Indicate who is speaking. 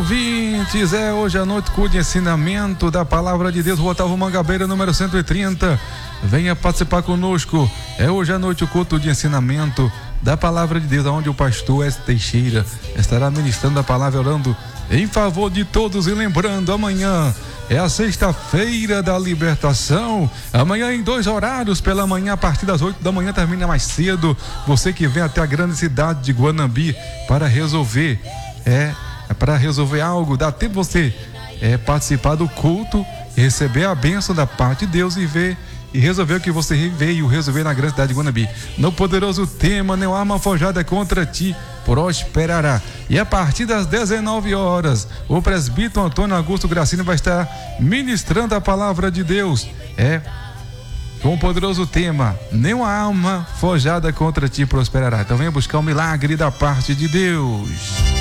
Speaker 1: ouvintes, hoje à noite culto de ensinamento da Palavra de Deus, Rua Otávio Mangabeira, número 130. Venha participar conosco. Hoje à noite o culto de ensinamento da Palavra de Deus, onde o pastor S. Teixeira estará ministrando a palavra, orando em favor de todos. E lembrando, amanhã é a sexta-feira da libertação. Amanhã em 2 horários, pela manhã, a partir das 8 da manhã, termina mais cedo. Você que vem até a grande cidade de Guanambi para resolver algo, dá tempo você participar do culto, receber a bênção da parte de Deus e resolver o que você veio resolver na grande cidade de Guanambi. No poderoso tema, nenhuma arma forjada contra ti prosperará. E a partir das 19 horas, o presbítero Antônio Augusto Gracino vai estar ministrando a palavra de Deus. Com o poderoso tema, nenhuma arma forjada contra ti prosperará. Então venha buscar o milagre da parte de Deus.